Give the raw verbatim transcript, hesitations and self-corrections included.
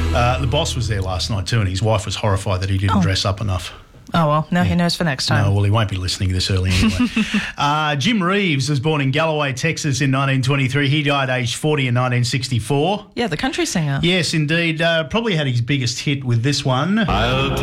Uh, the boss was there last night too, and his wife was horrified that he didn't Oh. dress up enough. Oh, well, now Yeah. he knows for next time. No, well, he won't be listening this early anyway. uh, Jim Reeves was born in Galloway, Texas in nineteen twenty-three. He died aged forty in nineteen sixty-four. Yeah, the country singer. Yes, indeed. Uh, probably had his biggest hit with this one. I'll